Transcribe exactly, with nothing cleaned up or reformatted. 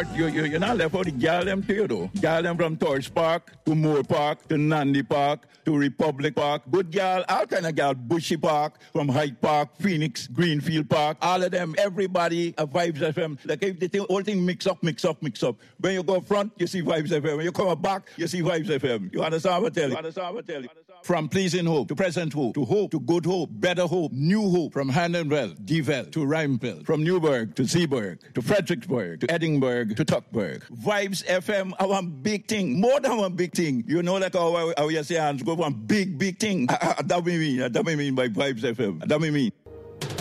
part, you, you, you're not left out the gal them too, though. Gal them from Torch Park to Moore Park to Nandi Park to Republic Park. Good gal, all kind of gal. Bushy Park, from Hyde Park, Phoenix, Greenfield Park. All of them, everybody at Vibes F M. Like if the thing, whole thing mix up, mix up, mix up. When you go front, you see Vibes F M. When you come back, you see Vibes F M. You understand what I tell you? You understand what I tell you? From pleasing hope to present hope to hope to good hope, better hope, new hope. From Handonville, Deville to Rhymeville. From Newburgh to Zeeburg to Fredericksburg to Edinburgh to Tuckburg. Vibes F M, our big thing. More than one big thing. You know like how, how you say hands go one big, big thing. That we mean. That we mean by Vibes F M. That we mean.